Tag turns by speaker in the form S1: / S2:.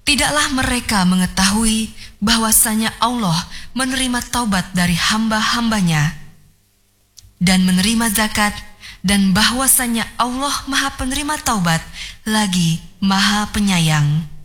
S1: Tidaklah mereka mengetahui bahwasanya Allah menerima taubat dari hamba-hambanya dan menerima zakat, dan bahwasanya Allah Maha Penerima Taubat lagi Maha Penyayang.